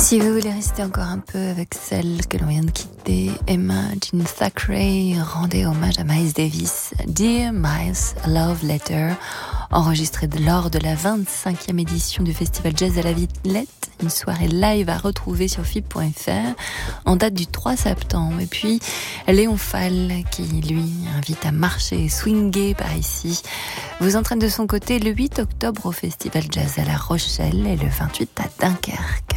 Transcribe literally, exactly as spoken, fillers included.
Si vous voulez rester encore un peu avec celle que l'on vient de quitter, Emma Jean Thackray rendait hommage à Miles Davis. Dear Miles, a Love Letter, enregistré lors de la vingt-cinquième édition du Festival Jazz à la Villette, une soirée live à retrouver sur F I B point F R en date du trois septembre. Et puis Léon Fall qui lui invite à marcher et swinguer par ici vous entraîne de son côté le huit octobre au Festival Jazz à La Rochelle et le vingt-huit à Dunkerque.